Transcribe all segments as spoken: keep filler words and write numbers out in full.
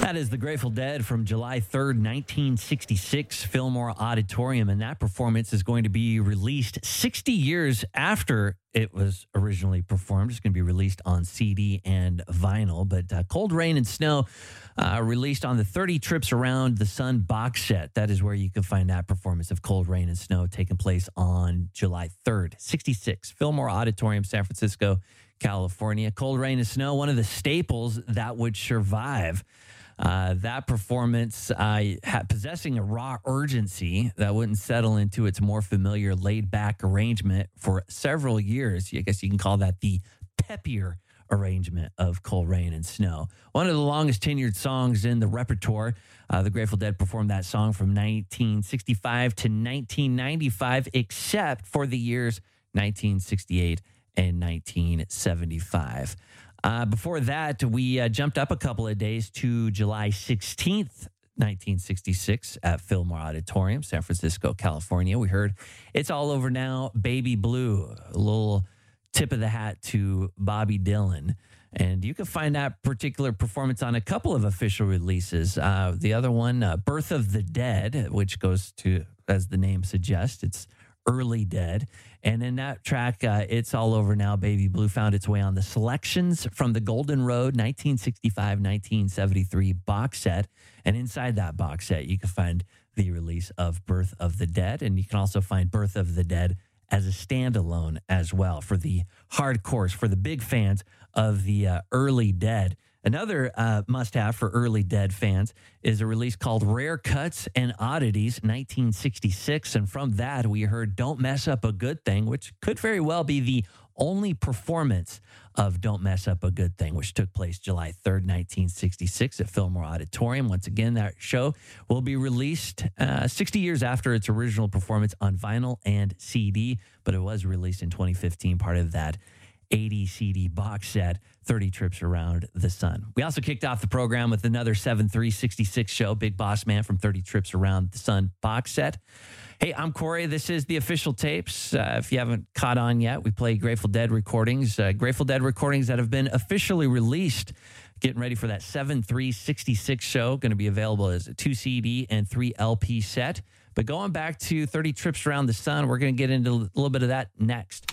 That is the Grateful Dead from July third, nineteen sixty-six, Fillmore Auditorium. And that performance is going to be released sixty years after it was originally performed. It's going to be released on C D and vinyl. But uh, Cold Rain and Snow uh, released on the thirty Trips Around the Sun box set. That is where you can find that performance of Cold Rain and Snow taking place on July third, sixty-six, Fillmore Auditorium, San Francisco, California. Cold Rain and Snow, one of the staples that would survive. Uh, that performance, uh, ha- possessing a raw urgency that wouldn't settle into its more familiar laid-back arrangement for several years. I guess you can call that the peppier arrangement of Cold Rain and Snow. One of the longest tenured songs in the repertoire. Uh, the Grateful Dead performed that song from nineteen sixty-five to nineteen ninety-five, except for the years nineteen sixty-eight and nineteen seventy-five. Uh, before that, we uh, jumped up a couple of days to July sixteenth, nineteen sixty-six at Fillmore Auditorium, San Francisco, California. We heard It's All Over Now, Baby Blue, a little tip of the hat to Bobby Dylan. And you can find that particular performance on a couple of official releases. Uh, the other one, uh, Birth of the Dead, which goes to, as the name suggests, it's Early Dead. And in that track, uh, It's All Over Now, Baby Blue, found its way on the Selections from the Golden Road nineteen sixty-five nineteen seventy-three box set. And inside that box set, you can find the release of Birth of the Dead. And you can also find Birth of the Dead as a standalone as well for the hardcores, for the big fans of the uh, Early Dead. Another uh, must-have for Early Dead fans is a release called Rare Cuts and Oddities, nineteen sixty-six. And from that, we heard Don't Mess Up a Good Thing, which could very well be the only performance of Don't Mess Up a Good Thing, which took place July third, nineteen sixty-six at Fillmore Auditorium. Once again, that show will be released uh, sixty years after its original performance on vinyl and C D, but it was released in twenty fifteen, part of that eighty C D box set, thirty Trips Around the Sun. We also kicked off the program with another seven three sixty-six show, Big Boss Man from thirty Trips Around the Sun box set. Hey, I'm Corey. This is the Official Tapes. Uh, if you haven't caught on yet, we play Grateful Dead recordings, uh, Grateful Dead recordings that have been officially released. Getting ready for that seven three sixty-six show, going to be available as a two C D and three L P set. But going back to thirty Trips Around the Sun, we're going to get into a little bit of that next.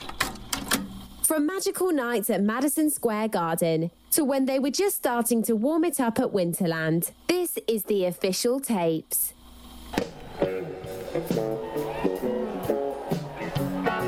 From magical nights at Madison Square Garden to when they were just starting to warm it up at Winterland, this is the Official Tapes.